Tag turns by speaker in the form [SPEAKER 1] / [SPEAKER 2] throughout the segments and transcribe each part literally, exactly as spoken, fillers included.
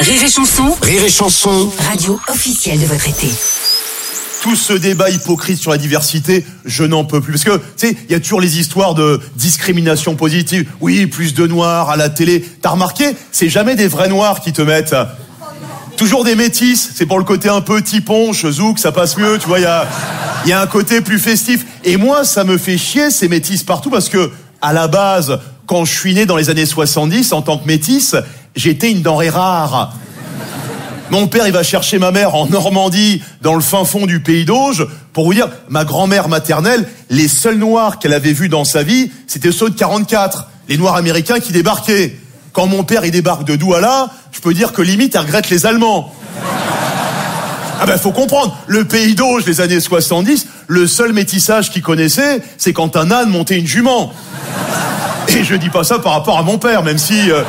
[SPEAKER 1] Rire et Chanson.
[SPEAKER 2] Rire et Chanson.
[SPEAKER 1] Radio officielle de votre été.
[SPEAKER 3] Tout ce débat hypocrite sur la diversité, je n'en peux plus. Parce que, tu sais, il y a toujours les histoires de discrimination positive. Oui, plus de noirs à la télé. T'as remarqué, c'est jamais des vrais noirs qui te mettent. Toujours des métis. C'est pour le côté un peu tiponche, zouk, ça passe mieux. Tu vois, il y a, il y a un côté plus festif. Et moi, ça me fait chier ces métis partout parce que, à la base, quand je suis né dans les années soixante-dix, en tant que métis, j'étais une denrée rare. Mon père, il va chercher ma mère en Normandie, dans le fin fond du pays d'Auge. Pour vous dire, ma grand-mère maternelle, les seuls noirs qu'elle avait vus dans sa vie, c'était ceux de quarante-quatre. Les noirs américains qui débarquaient. Quand mon père, il débarque de Douala, je peux dire que limite, il regrette les Allemands. Ah ben, faut comprendre. Le pays d'Auge, les années soixante-dix, le seul métissage qu'il connaissait, c'est quand un âne montait une jument. Et je dis pas ça par rapport à mon père, même si... Euh...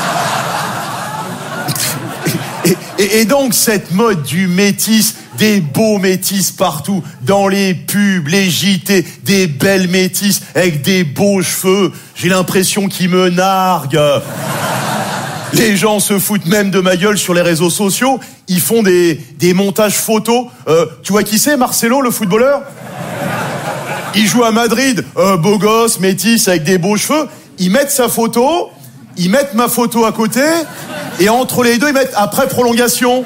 [SPEAKER 3] Et, et, et donc, cette mode du métis, des beaux métis partout, dans les pubs, les J T, des belles métis avec des beaux cheveux, j'ai l'impression qu'ils me narguent. Les gens se foutent même de ma gueule sur les réseaux sociaux, ils font des, des montages photos. Euh, tu vois qui c'est, Marcelo, le footballeur ? Il joue à Madrid, euh, beau gosse, métis, avec des beaux cheveux. Ils mettent sa photo, ils mettent ma photo à côté, et entre les deux, ils mettent après prolongation.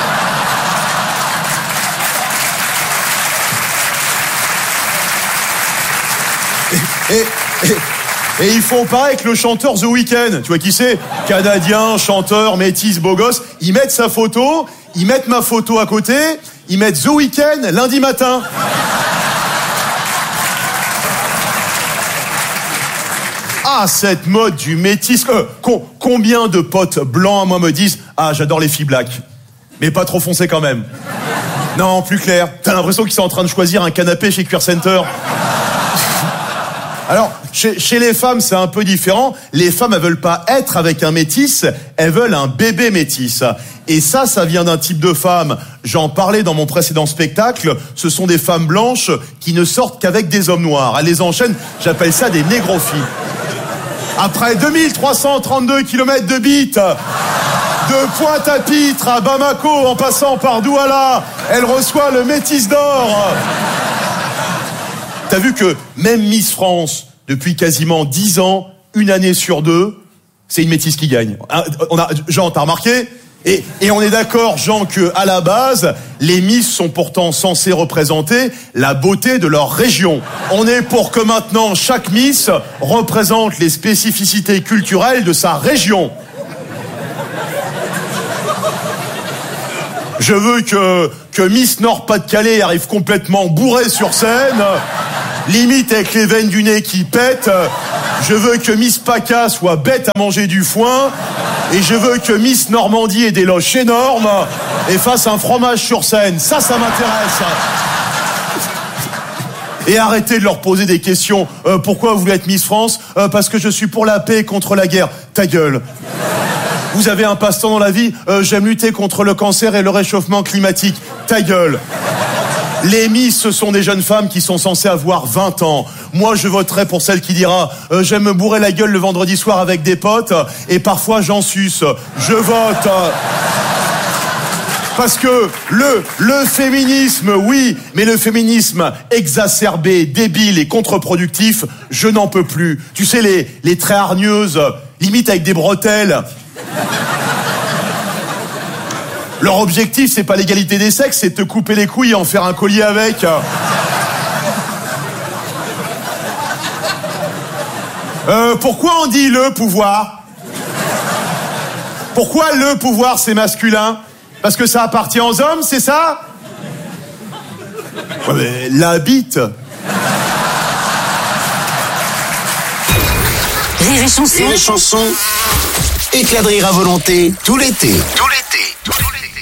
[SPEAKER 3] Et, et, et, et ils font pareil avec le chanteur The Weeknd. Tu vois qui c'est ? Canadien, chanteur, métis, beau gosse. Ils mettent sa photo, ils mettent ma photo à côté, ils mettent The Weeknd lundi matin. Ah, cette mode du métis. Euh, con, combien de potes blancs à moi me disent « Ah, j'adore les filles black. » Mais pas trop foncé quand même. Non, plus clair. T'as l'impression qu'ils sont en train de choisir un canapé chez Queer Center. Alors, chez, chez les femmes, c'est un peu différent. Les femmes, elles veulent pas être avec un métis, elles veulent un bébé métis. Et ça, ça vient d'un type de femme. J'en parlais dans mon précédent spectacle. Ce sont des femmes blanches qui ne sortent qu'avec des hommes noirs. Elles les enchaînent. J'appelle ça des négrophiles. Après deux mille trois cent trente-deux kilomètres de bite, de Pointe-à-Pitre à Bamako, en passant par Douala, elle reçoit le Métis d'or. T'as vu que même Miss France, depuis quasiment dix ans, une année sur deux, c'est une métisse qui gagne. On a, Jean, t'as remarqué ? Et, et on est d'accord, Jean, que à la base, les Miss sont pourtant censées représenter la beauté de leur région. On est pour que maintenant chaque Miss représente les spécificités culturelles de sa région. Je veux que, que Miss Nord-Pas-de-Calais arrive complètement bourrée sur scène, limite avec les veines du nez qui pètent. Je veux que Miss PACA soit bête à manger du foin. Et je veux que Miss Normandie ait des loches énormes et fasse un fromage sur scène. Ça, ça m'intéresse. Et arrêtez de leur poser des questions. Euh, pourquoi vous voulez être Miss France ? euh, Parce que je suis pour la paix et contre la guerre. Ta gueule. Vous avez un passe-temps dans la vie ? euh, J'aime lutter contre le cancer et le réchauffement climatique. Ta gueule. Les Miss, ce sont des jeunes femmes qui sont censées avoir vingt ans. Moi, je voterai pour celle qui dira euh, « J'aime me bourrer la gueule le vendredi soir avec des potes et parfois j'en suce. » Je vote. Parce que le, le féminisme, oui, mais le féminisme exacerbé, débile et contre-productif, je n'en peux plus. Tu sais, les, les très hargneuses, limite avec des bretelles... Leur objectif, c'est pas l'égalité des sexes, c'est de te couper les couilles et en faire un collier avec. Euh, pourquoi on dit le pouvoir ? Pourquoi le pouvoir, c'est masculin ? Parce que ça appartient aux hommes, c'est ça ? Ouais, mais la bite.
[SPEAKER 1] Rire et Chanson.
[SPEAKER 2] Rire et Chanson. Éclat de rire à volonté, tout l'été. Tout l'été.